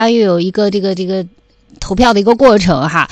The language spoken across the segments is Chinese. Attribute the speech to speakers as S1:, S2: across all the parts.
S1: 又有一个这个投票的一个过程哈，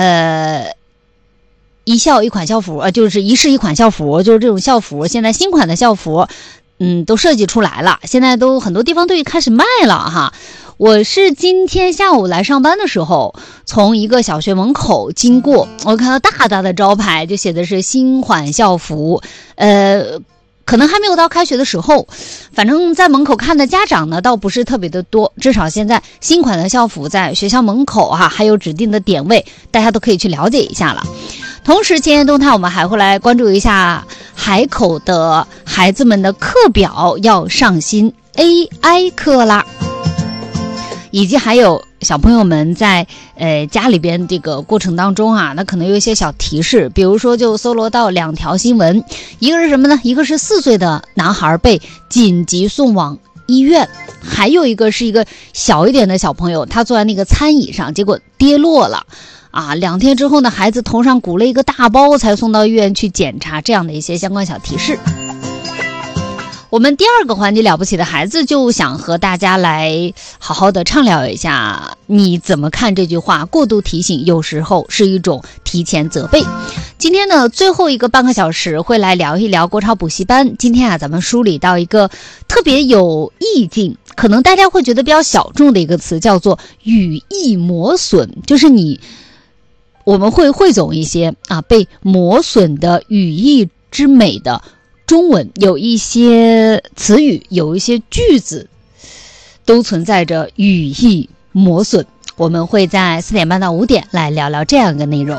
S1: 一校一款校服就是一式一款校服，就是这种校服，现在新款的校服都设计出来了，现在都很多地方都开始卖了哈。我是今天下午来上班的时候，从一个小学门口经过，我看到大大的招牌，就写的是新款校服，可能还没有到开学的时候，反正在门口看的家长呢倒不是特别的多，至少现在新款的校服在学校门口还有指定的点位，大家都可以去了解一下了。同时今天动态我们还会来关注一下海口的孩子们的课表要上新 AI 课啦，以及还有小朋友们在家里边这个过程当中那可能有一些小提示，比如说就搜罗到2条新闻，一个是什么呢？一个是4岁的男孩被紧急送往医院，还有一个是一个小一点的小朋友，他坐在那个餐椅上，结果跌落了2天之后呢，孩子头上鼓了一个大包才送到医院去检查，这样的一些相关小提示。我们第二个环节了不起的孩子就想和大家来好好的畅聊一下，你怎么看这句话？过度提醒有时候是一种提前责备。今天呢，最后一个半个小时会来聊一聊国潮补习班。今天咱们梳理到一个特别有意境，可能大家会觉得比较小众的一个词，叫做语义磨损，就是我们会汇总一些被磨损的语义之美的中文，有一些词语，有一些句子都存在着语义磨损。我们会在4点半到5点来聊聊这样一个内容。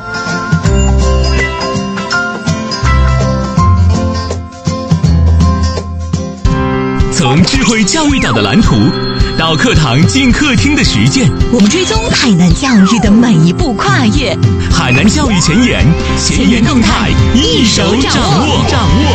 S2: 从智慧教育岛的蓝图到课堂进客厅的实践，
S3: 我们追踪海南教育的每一步跨越。
S2: 海南教育前沿动态一手掌握。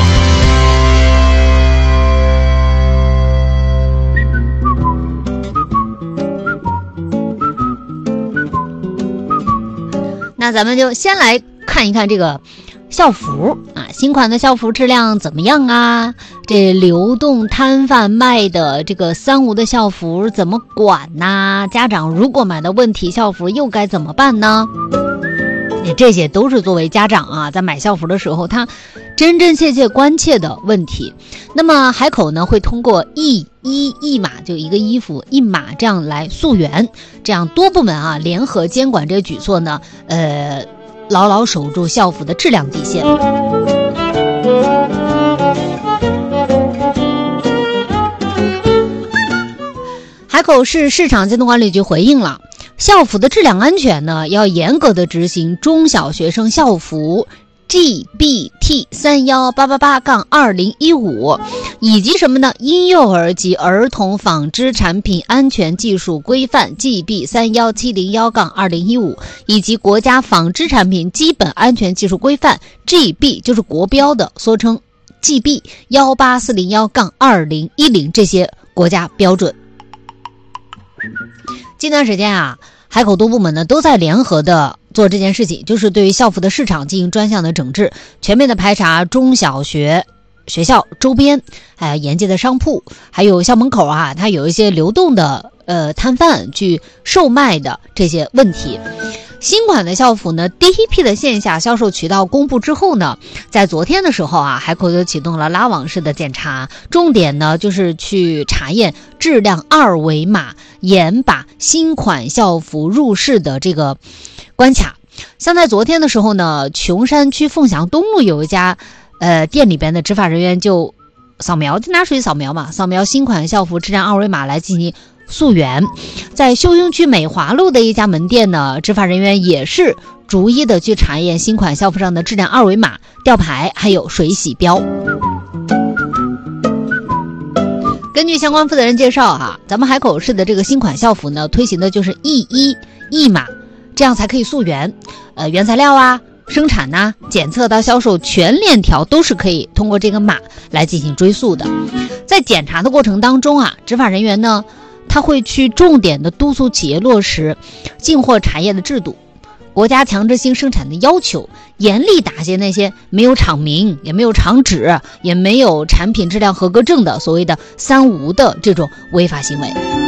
S1: 那咱们就先来看一看这个校服新款的校服质量怎么样啊？这流动摊贩卖的这个3无的校服怎么管呢？家长如果买的问题校服又该怎么办呢？这些都是作为家长在买校服的时候他真真切切关切的问题。那么海口呢会通过一码，就一个衣服一码这样来溯源，这样多部门联合监管这举措呢牢牢守住校服的质量底线。海口市市场监督管理局回应了，校服的质量安全呢要严格的执行中小学生校服GBT 31888-2015以及什么呢？婴幼儿及儿童纺织产品安全技术规范 GB 31701-2015以及国家纺织产品基本安全技术规范 GB 就是国标的缩称 GB 18401-2010这些国家标准。近段时间海口多部门呢都在联合的做这件事情，就是对于校服的市场进行专项的整治，全面的排查中小学学校周边沿街的商铺，还有校门口它有一些流动的摊贩去售卖的这些问题。新款的校服呢第一批的线下销售渠道公布之后呢，在昨天的时候海口就启动了拉网式的检查，重点呢就是去查验质量2维码，严把新款校服入市的这个关卡。像在昨天的时候呢，琼山区凤翔东路有一家店里边的执法人员就就拿手机扫描新款校服质量2维码来进行溯源。在秀英区美华路的一家门店呢，执法人员也是逐一的去查验新款校服上的质量2维码、吊牌还有水洗标。根据相关负责人介绍咱们海口市的这个新款校服呢，推行的就是一码，这样才可以溯源。原材料生产检测到销售全链条都是可以通过这个码来进行追溯的。在检查的过程当中执法人员呢他会去重点的督促企业落实进货查验的制度，国家强制性生产的要求，严厉打击那些没有厂名也没有厂址也没有产品质量合格证的所谓的3无的这种违法行为。